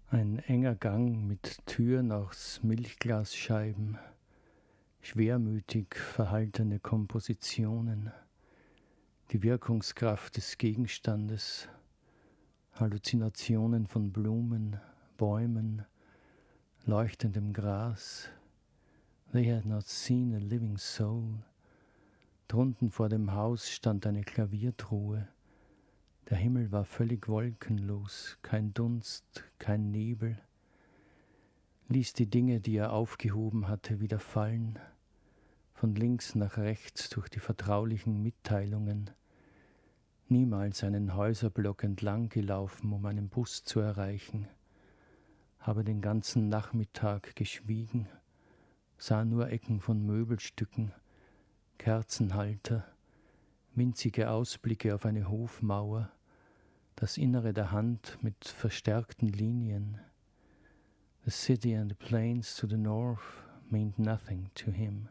Ein enger Gang mit Türen aus Milchglasscheiben, schwermütig verhaltene Kompositionen, die Wirkungskraft des Gegenstandes, Halluzinationen von Blumen, Bäumen, leuchtendem Gras. They had not seen a living soul. Drunten vor dem Haus stand eine Klaviertruhe. Der Himmel war völlig wolkenlos, kein Dunst, kein Nebel. Ließ die Dinge, die er aufgehoben hatte, wieder fallen, von links nach rechts durch die vertraulichen Mitteilungen, niemals einen Häuserblock entlang gelaufen, um einen Bus zu erreichen, habe den ganzen Nachmittag geschwiegen, sah nur Ecken von Möbelstücken, Kerzenhalter, winzige Ausblicke auf eine Hofmauer, das Innere der Hand mit verstärkten Linien. The city and the plains to the north meant nothing to him.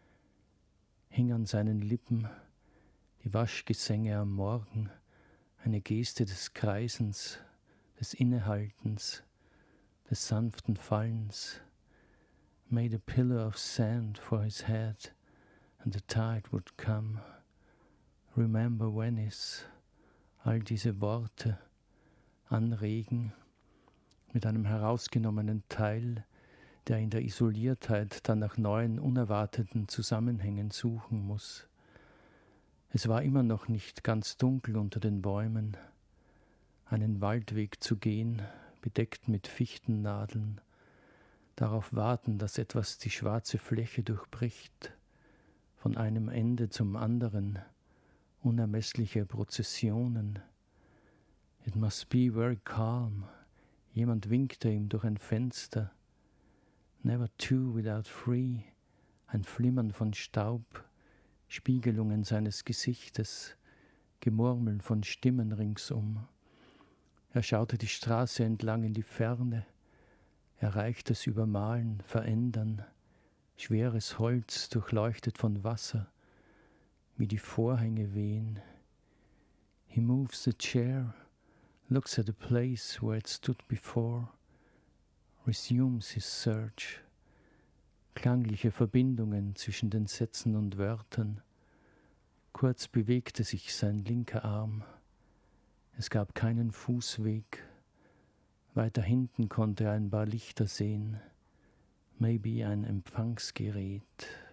Hing an seinen Lippen die Waschgesänge am Morgen, eine Geste des Kreisens, des Innehaltens, des sanften Fallens, made a pillar of sand for his head, and the tide would come. Remember Venice, all diese Worte anregen, mit einem herausgenommenen Teil, der in der Isoliertheit dann nach neuen, unerwarteten Zusammenhängen suchen muss. Es war immer noch nicht ganz dunkel unter den Bäumen, einen Waldweg zu gehen, bedeckt mit Fichtennadeln, darauf warten, dass etwas die schwarze Fläche durchbricht, von einem Ende zum anderen, unermessliche Prozessionen. It must be very calm. Jemand winkte ihm durch ein Fenster. Never two without three. Ein Flimmern von Staub, Spiegelungen seines Gesichtes, Gemurmel von Stimmen ringsum. Er schaute die Straße entlang in die Ferne, erreichtes Übermalen, Verändern, schweres Holz durchleuchtet von Wasser, wie die Vorhänge wehen. He moves the chair, looks at the place where it stood before, resumes his search. Klangliche Verbindungen zwischen den Sätzen und Wörtern. Kurz bewegte sich sein linker Arm. Es gab keinen Fußweg. Weiter hinten konnte er ein paar Lichter sehen. Maybe ein Empfangsgerät.